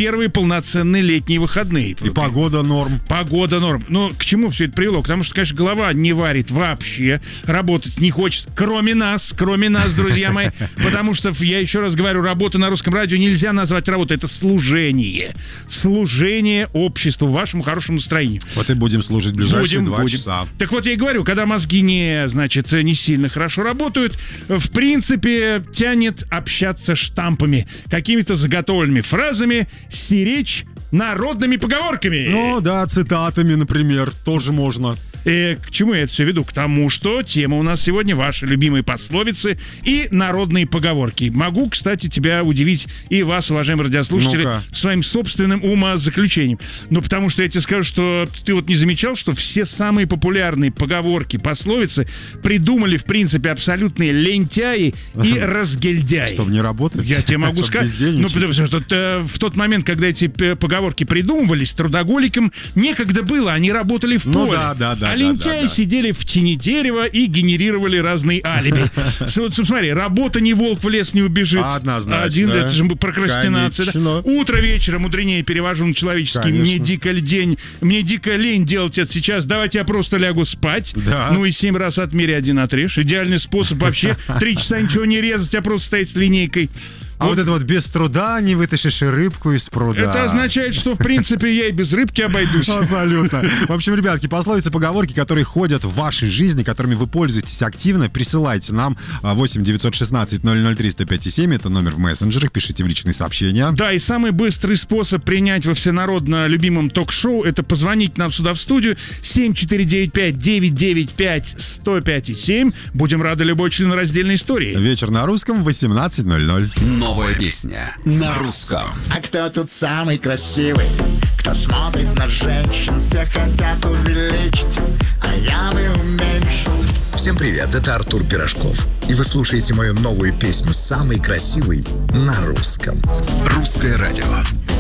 первые полноценные летние выходные. И погода норм. Погода норм. Но к чему все это привело? Потому что, конечно, голова не варит вообще, работать не хочет, кроме нас, друзья мои. Потому что, я еще раз говорю, работа на русском радио нельзя назвать работой. Это служение. Служение обществу, вашему хорошему настроению. Вот и будем служить ближайшие 2 часа. Так вот, я и говорю, когда мозги не сильно хорошо работают, в принципе, тянет общаться штампами, какими-то заготовленными фразами, стеречь народными поговорками. Ну да, цитатами, например, тоже можно. К чему я это все веду? К тому, что тема у нас сегодня ваши любимые пословицы и народные поговорки. Могу, кстати, тебя удивить и вас, уважаемые радиослушатели, своим собственным умозаключением. Ну, потому что я тебе скажу, что ты вот не замечал, что все самые популярные поговорки, пословицы придумали, в принципе, абсолютные лентяи и разгильдяи. Чтобы не работать? Я тебе могу сказать. Ну, потому что в тот момент, когда эти поговорки придумывались, трудоголикам некогда было, они работали в поле. А лентяи сидели в тени дерева и генерировали разные алиби. Смотри, работа не волк, в лес не убежит. Однозначно. Это же прокрастинация. Да? Утро вечера мудренее, перевожу на человеческий. Мне дико лень делать это сейчас. Давайте я просто лягу спать. Да. Ну и 7 раз отмери, 1 отрежь. Идеальный способ вообще. 3 часа ничего не резать, а просто стоять с линейкой. А вот это вот без труда не вытащишь и рыбку из пруда. Это означает, что, в принципе, я и без рыбки обойдусь. Абсолютно. В общем, ребятки, пословицы, поговорки, которые ходят в вашей жизни, которыми вы пользуетесь активно, присылайте нам 8 916 003 105 7. Это номер в мессенджерах, пишите в личные сообщения. Да, и самый быстрый способ принять во всенародно любимом ток-шоу — это позвонить нам сюда в студию 7495-995-105-7. Будем рады любой членораздельной истории. Вечер на русском в 18:00. Новая песня на русском. А кто тут самый красивый? Кто смотрит на женщин, все хотят увеличить, а я бы уменьшил. Всем привет, это Артур Пирожков. И вы слушаете мою новую песню «Самый красивый» на русском. Русское радио.